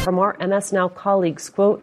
from our MS Now colleagues, quote,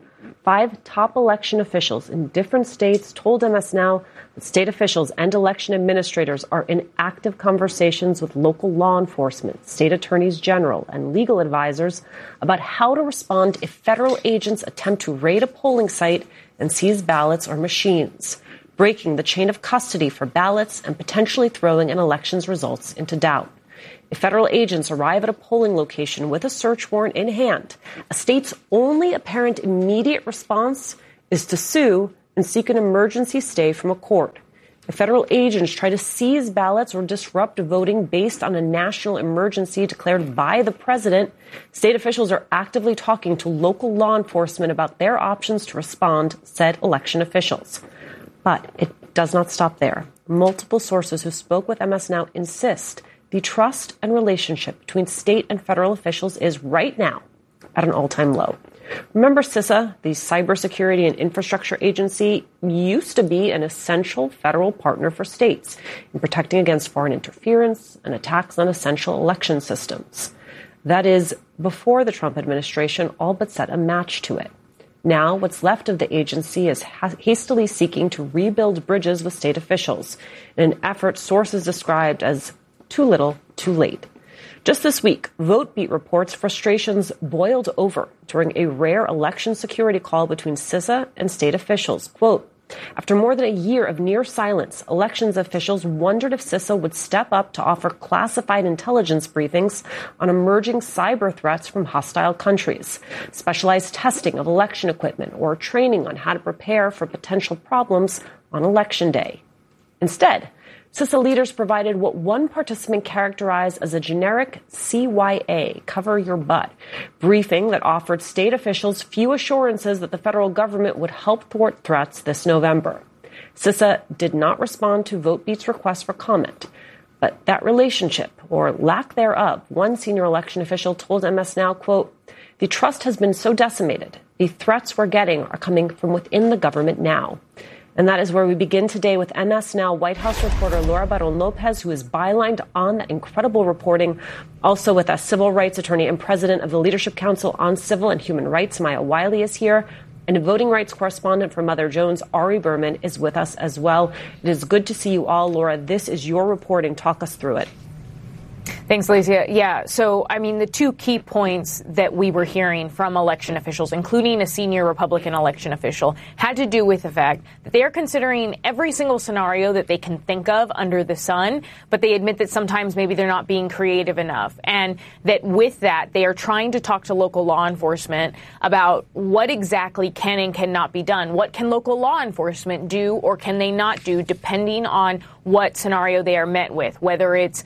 5 top election officials in different states told MS Now that state officials and election administrators are in active conversations with local law enforcement, state attorneys general, and legal advisors about how to respond if federal agents attempt to raid a polling site and seize ballots or machines, breaking the chain of custody for ballots and potentially throwing an election's results into doubt. If federal agents arrive at a polling location with a search warrant in hand, a state's only apparent immediate response is to sue and seek an emergency stay from a court. If federal agents try to seize ballots or disrupt voting based on a national emergency declared by the president, state officials are actively talking to local law enforcement about their options to respond, said election officials. But it does not stop there. Multiple sources who spoke with MS Now insist the trust and relationship between state and federal officials is right now at an all-time low. Remember, CISA, the Cybersecurity and Infrastructure Agency, used to be an essential federal partner for states in protecting against foreign interference and attacks on essential election systems. That is, before the Trump administration all but set a match to it. Now, what's left of the agency is hastily seeking to rebuild bridges with state officials in an effort sources described as too little, too late. Just this week, VoteBeat reports frustrations boiled over during a rare election security call between CISA and state officials. Quote, after more than a year of near silence, elections officials wondered if CISA would step up to offer classified intelligence briefings on emerging cyber threats from hostile countries, specialized testing of election equipment, or training on how to prepare for potential problems on Election Day. Instead, CISA leaders provided what one participant characterized as a generic CYA, cover your butt, briefing that offered state officials few assurances that the federal government would help thwart threats this November. CISA did not respond to VoteBeat's request for comment. But that relationship, or lack thereof, one senior election official told MS Now, quote, the trust has been so decimated. The threats we're getting are coming from within the government now. And that is where we begin today with MS Now White House reporter Laura Barron Lopez, who is bylined on that incredible reporting. Also with us, civil rights attorney and president of the Leadership Council on Civil and Human Rights, Maya Wiley, is here. And a voting rights correspondent for Mother Jones, Ari Berman, is with us as well. It is good to see you all. Laura, this is your reporting. Talk us through it. Thanks, Alicia. Yeah, so, I mean, the two key points that we were hearing from election officials, including a senior Republican election official, had to do with the fact that they are considering every single scenario that they can think of under the sun, but they admit that sometimes maybe they're not being creative enough. And that with that, they are trying to talk to local law enforcement about what exactly can and cannot be done. What can local law enforcement do or can they not do, depending on what scenario they are met with, whether it's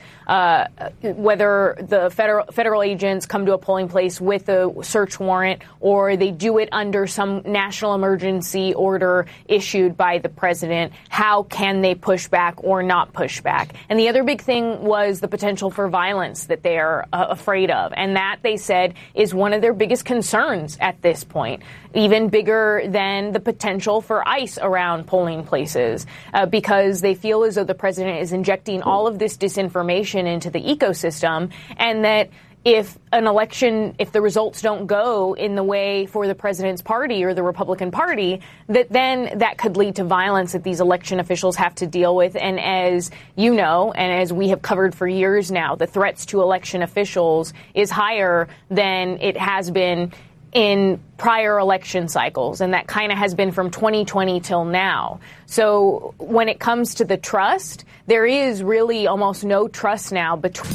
whether the federal agents come to a polling place with a search warrant or they do it under some national emergency order issued by the president. How can they push back or not push back? And the other big thing was the potential for violence that they are afraid of. And that, they said, is one of their biggest concerns at this point, even bigger than the potential for ICE around polling places, because they feel as though the president is injecting all of this disinformation into the ecosystem, and that if the results don't go in the way for the president's party or the Republican Party, then that could lead to violence that these election officials have to deal with. And as you know, and as we have covered for years now, the threats to election officials is higher than it has been in prior election cycles, and that kind of has been from 2020 till now. So when it comes to the trust, there is really almost no trust now between.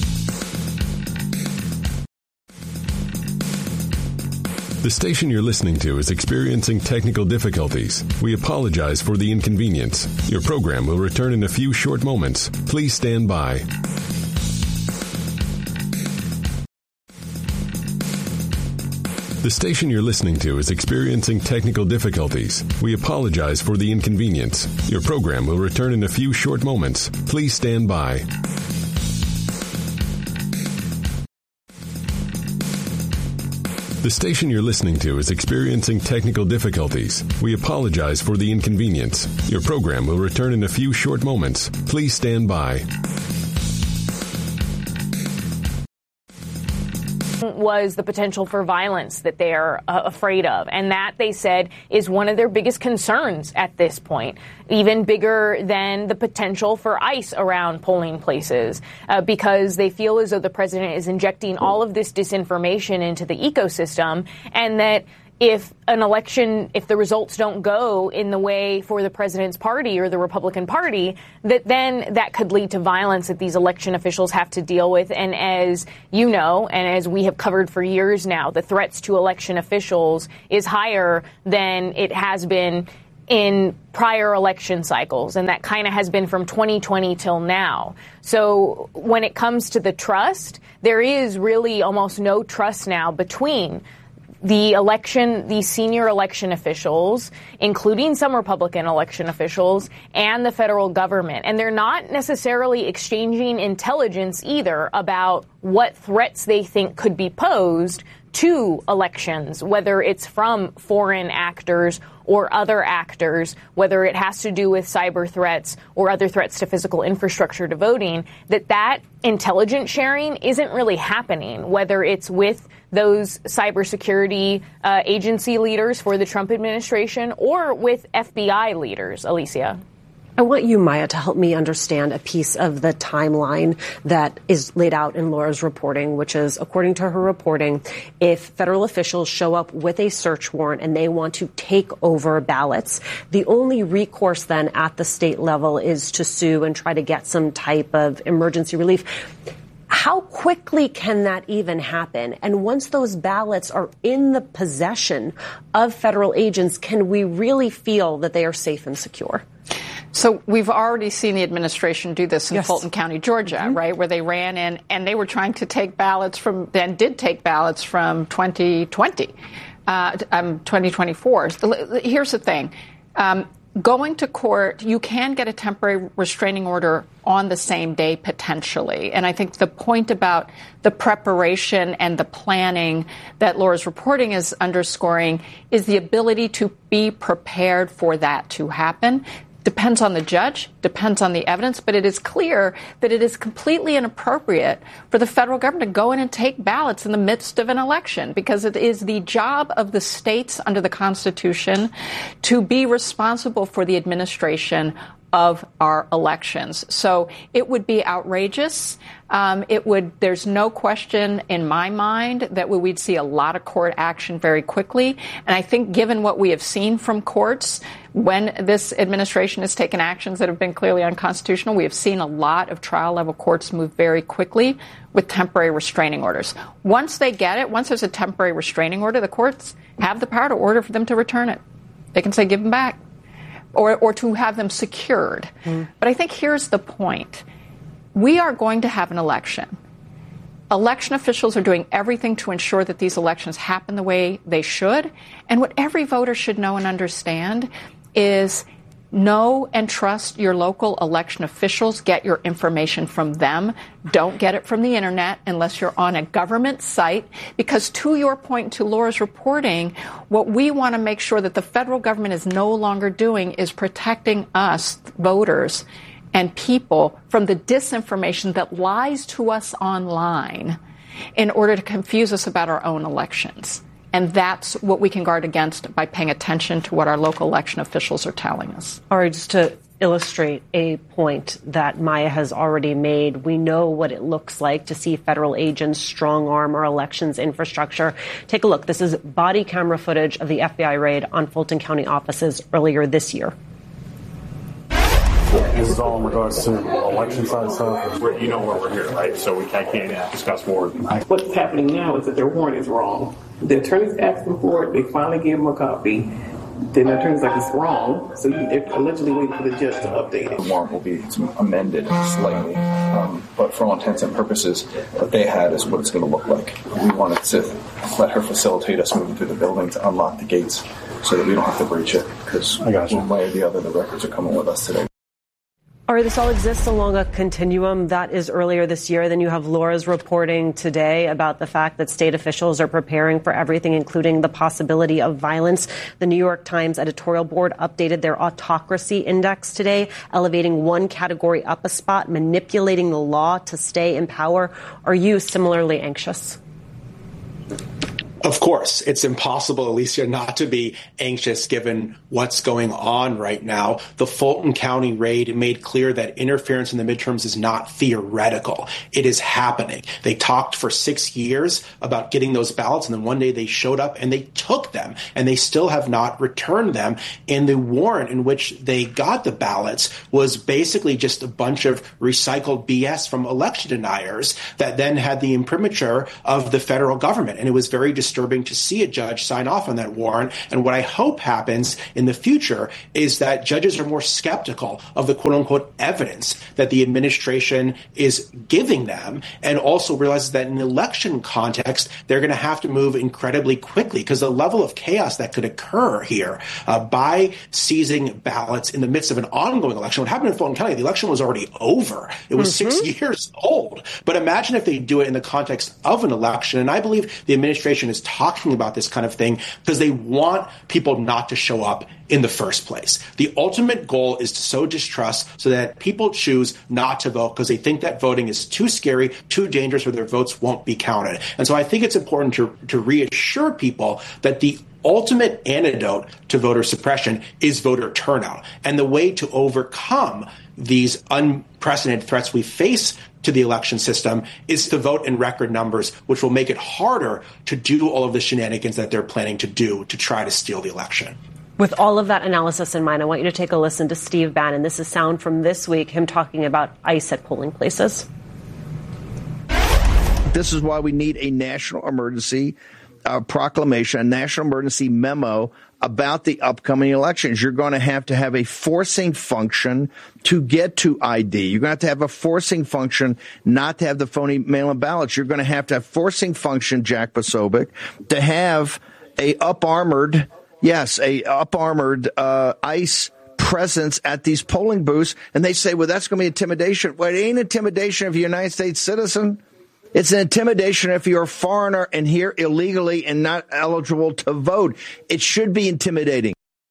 The station you're listening to is experiencing technical difficulties. We apologize for the inconvenience. Your program will return in a few short moments. Please stand by. The station you're listening to is experiencing technical difficulties. We apologize for the inconvenience. Your program will return in a few short moments. Please stand by. The station you're listening to is experiencing technical difficulties. We apologize for the inconvenience. Your program will return in a few short moments. Please stand by. thing was the potential for violence that they are afraid of. And that, they said, is one of their biggest concerns at this point, even bigger than the potential for ICE around polling places, because they feel as though the president is injecting all of this disinformation into the ecosystem, and that if the results don't go in the way for the president's party or the Republican Party, then that could lead to violence that these election officials have to deal with. And as you know, and as we have covered for years now, the threats to election officials is higher than it has been in prior election cycles. And that kind of has been from 2020 till now. So when it comes to the trust, there is really almost no trust now between the senior election officials, including some Republican election officials, and the federal government. And they're not necessarily exchanging intelligence either about what threats they think could be posed to elections, whether it's from foreign actors or other actors, whether it has to do with cyber threats or other threats to physical infrastructure to voting, that intelligence sharing isn't really happening, whether it's with those cybersecurity agency leaders for the Trump administration or with FBI leaders. Alicia. I want you, Maya, to help me understand a piece of the timeline that is laid out in Laura's reporting, which is, according to her reporting, if federal officials show up with a search warrant and they want to take over ballots, the only recourse then at the state level is to sue and try to get some type of emergency relief. How quickly can that even happen? And once those ballots are in the possession of federal agents, can we really feel that they are safe and secure? So we've already seen the administration do this in Fulton County, Georgia, right, where they ran in and they were trying to take ballots from 2020, 2024. Here's the thing. Going to court, you can get a temporary restraining order on the same day, potentially. And I think the point about the preparation and the planning that Laura's reporting is underscoring is the ability to be prepared for that to happen. Depends on the judge, depends on the evidence, but it is clear that it is completely inappropriate for the federal government to go in and take ballots in the midst of an election, because it is the job of the states under the Constitution to be responsible for the administration of our elections. So it would be outrageous. There's no question in my mind that we'd see a lot of court action very quickly. And I think given what we have seen from courts, when this administration has taken actions that have been clearly unconstitutional, we have seen a lot of trial level courts move very quickly with temporary restraining orders. Once they get it, once there's a temporary restraining order, the courts have the power to order for them to return it. They can say, give them back. Or to have them secured. But I think here's the point. We are going to have an election. Election officials are doing everything to ensure that these elections happen the way they should. And what every voter should know and understand is know and trust your local election officials. Get your information from them. Don't get it from the internet unless you're on a government site. Because to your point, to Laura's reporting, what we want to make sure that the federal government is no longer doing is protecting us, voters and people, from the disinformation that lies to us online in order to confuse us about our own elections. And that's what we can guard against by paying attention to what our local election officials are telling us. All right, just to illustrate a point that Maya has already made, we know what it looks like to see federal agents strong arm our elections infrastructure. Take a look. This is body camera footage of the FBI raid on Fulton County offices earlier this year. This is all in regards to election side stuff. You know where we're here, right? So we can't discuss more. What's happening now is that their warrant is wrong. The attorneys asked them for it. They finally gave them a copy. Then the attorney's like, it's wrong. So they're allegedly waiting for the judge to update it. The warrant will be amended slightly. But for all intents and purposes, what they had is what it's going to look like. We wanted to let her facilitate us moving through the building to unlock the gates so that we don't have to breach it. Because one way or the other, the records are coming with us today. All right, this all exists along a continuum. That is earlier this year. Then you have Laura's reporting today about the fact that state officials are preparing for everything, including the possibility of violence. The New York Times editorial board updated their autocracy index today, elevating one category up a spot, manipulating the law to stay in power. Are you similarly anxious? Of course, it's impossible, Alicia, not to be anxious given what's going on right now. The Fulton County raid made clear that interference in the midterms is not theoretical. It is happening. They talked for 6 years about getting those ballots, and then one day they showed up and they took them, and they still have not returned them. And the warrant in which they got the ballots was basically just a bunch of recycled BS from election deniers that then had the imprimatur of the federal government. And it was very disturbing to see a judge sign off on that warrant. And what I hope happens in the future is that judges are more skeptical of the quote unquote evidence that the administration is giving them, and also realizes that in an election context, they're going to have to move incredibly quickly because the level of chaos that could occur here by seizing ballots in the midst of an ongoing election. What happened in Fulton County, the election was already over. It was 6 years old. But imagine if they do it in the context of an election. And I believe the administration is talking about this kind of thing because they want people not to show up in the first place. The ultimate goal is to sow distrust so that people choose not to vote because they think that voting is too scary, too dangerous, or their votes won't be counted. And so I think it's important to reassure people that the ultimate antidote to voter suppression is voter turnout. And the way to overcome these unprecedented threats we face to the election system is to vote in record numbers, which will make it harder to do all of the shenanigans that they're planning to do to try to steal the election. With all of that analysis in mind, I want you to take a listen to Steve Bannon. This is sound from this week, him talking about ICE at polling places. This is why we need a national emergency proclamation, a national emergency memo about the upcoming elections. You're going to have a forcing function to get to ID. You're going to have a forcing function not to have the phony mail-in ballots. You're going to have forcing function, Jack Posobiec, to have a up-armored ICE presence at these polling booths. And they say, well, that's going to be intimidation. Well, it ain't intimidation if you're a United States citizen. It's an intimidation if you're a foreigner and here illegally and not eligible to vote. It should be intimidating.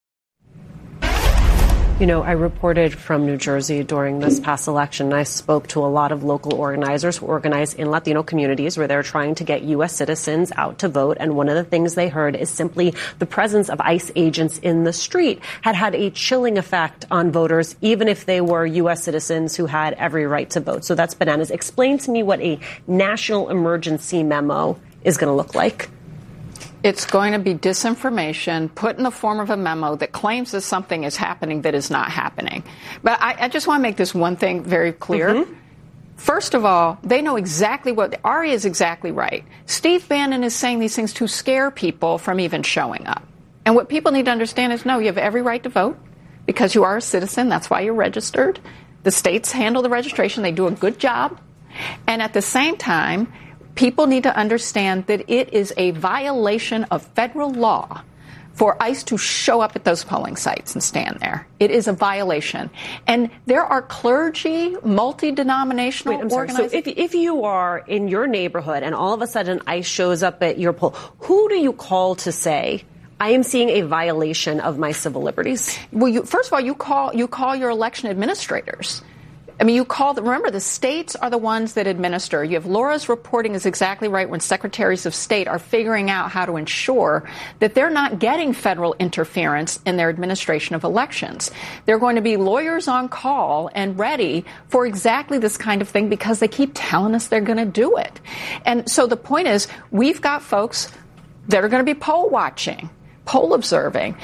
You know, I reported from New Jersey during this past election, and I spoke to a lot of local organizers who organize in Latino communities where they're trying to get U.S. citizens out to vote. And one of the things they heard is simply the presence of ICE agents in the street had a chilling effect on voters, even if they were U.S. citizens who had every right to vote. So that's bananas. Explain to me what a national emergency memo is going to look like. It's going to be disinformation put in the form of a memo that claims that something is happening that is not happening. But I just want to make this one thing very clear. First of all, they know exactly what Ari is exactly right. Steve Bannon is saying these things to scare people from even showing up. And what people need to understand is, no, you have every right to vote because you are a citizen. That's why you're registered. The states handle the registration. They do a good job. And at the same time, people need to understand that it is a violation of federal law for ICE to show up at those polling sites and stand there. It is a violation. And there are clergy, multi-denominational organizations. So if you are in your neighborhood and all of a sudden ICE shows up at your poll, who do you call to say, I am seeing a violation of my civil liberties? Well, first of all, you call your election administrators. I mean, remember, the states are the ones that administer. You have Laura's reporting is exactly right when secretaries of state are figuring out how to ensure that they're not getting federal interference in their administration of elections. They're going to be lawyers on call and ready for exactly this kind of thing because they keep telling us they're going to do it. And so the point is, we've got folks that are going to be poll watching, poll observing.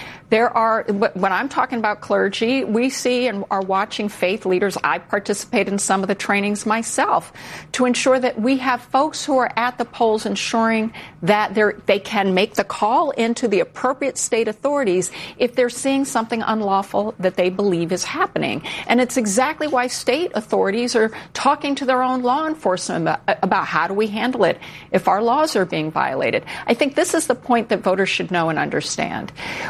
When I'm talking about clergy, we see and are watching faith leaders. I participate in some of the trainings myself to ensure that we have folks who are at the polls ensuring that they can make the call into the appropriate state authorities if they're seeing something unlawful that they believe is happening. And it's exactly why state authorities are talking to their own law enforcement about how do we handle it if our laws are being violated. I think this is the point that voters should know and understand.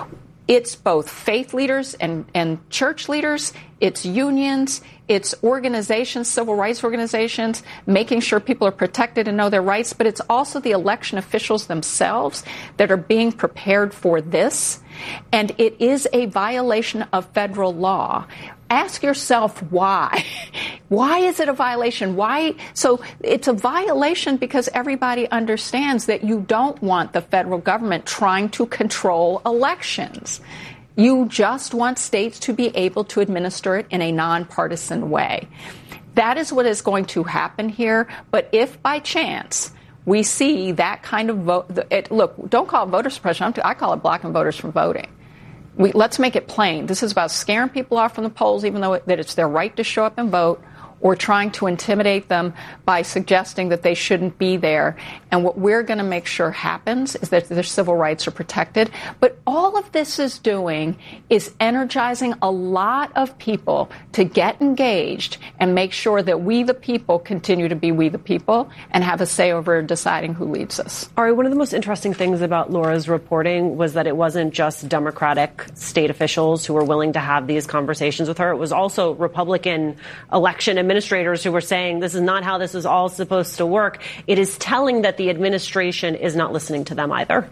It's both faith leaders and church leaders, it's unions, it's organizations, civil rights organizations, making sure people are protected and know their rights, but it's also the election officials themselves that are being prepared for this. And it is a violation of federal law. Ask yourself why. Why is it a violation? Why? So it's a violation because everybody understands that you don't want the federal government trying to control elections. You just want states to be able to administer it in a nonpartisan way. That is what is going to happen here. But if by chance we see that kind of vote, look, don't call it voter suppression. I call it blocking voters from voting. Let's make it plain. This is about scaring people off from the polls, even though that it's their right to show up and vote, or trying to intimidate them by suggesting that they shouldn't be there. And what we're going to make sure happens is that their civil rights are protected. But all of this is doing is energizing a lot of people to get engaged and make sure that we, the people, continue to be we, the people, and have a say over deciding who leads us. Ari, one of the most interesting things about Laura's reporting was that it wasn't just Democratic state officials who were willing to have these conversations with her. It was also Republican election administrators who were saying this is not how this is all supposed to work. It is telling that the administration is not listening to them either.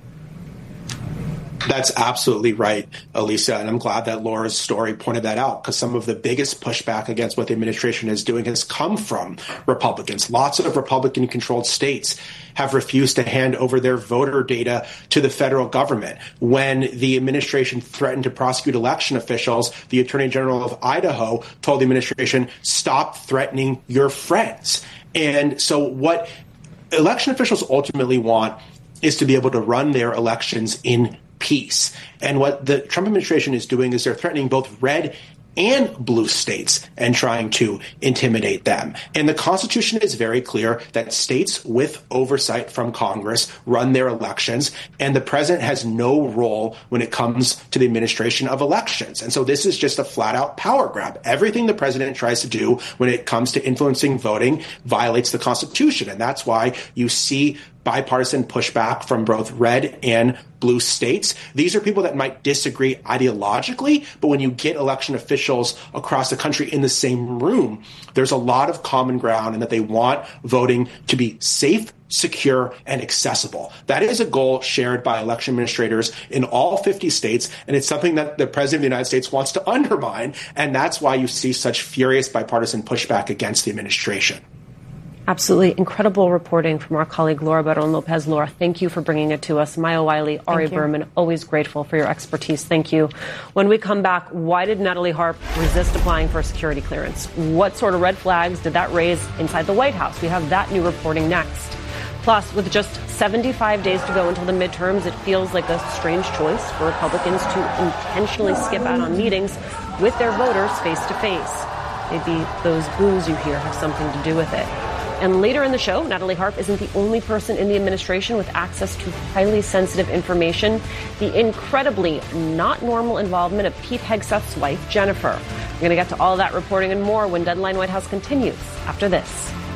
That's absolutely right, Alicia, and I'm glad that Laura's story pointed that out, because some of the biggest pushback against what the administration is doing has come from Republicans. Lots of Republican-controlled states have refused to hand over their voter data to the federal government. When the administration threatened to prosecute election officials, the Attorney General of Idaho told the administration, stop threatening your friends. And so what election officials ultimately want is to be able to run their elections in peace. And what the Trump administration is doing is they're threatening both red and blue states and trying to intimidate them. And the Constitution is very clear that states with oversight from Congress run their elections, and the president has no role when it comes to the administration of elections. And so this is just a flat-out power grab. Everything the president tries to do when it comes to influencing voting violates the Constitution. And that's why you see bipartisan pushback from both red and blue states. These are people that might disagree ideologically, but when you get election officials across the country in the same room, there's a lot of common ground in that they want voting to be safe, secure, and accessible. That is a goal shared by election administrators in all 50 states, and it's something that the president of the United States wants to undermine, and that's why you see such furious bipartisan pushback against the administration. Absolutely incredible reporting from our colleague Laura Barron Lopez. Laura, thank you for bringing it to us. Maya Wiley, Ari Berman, always grateful for your expertise. Thank you. When we come back, why did Natalie Harp resist applying for a security clearance? What sort of red flags did that raise inside the White House? We have that new reporting next. Plus, with just 75 days to go until the midterms, it feels like a strange choice for Republicans to intentionally skip out on meetings with their voters face to face. Maybe those boos you hear have something to do with it. And later in the show, Natalie Harp isn't the only person in the administration with access to highly sensitive information. The incredibly not normal involvement of Pete Hegseth's wife, Jennifer. We're going to get to all of that reporting and more when Deadline White House continues after this.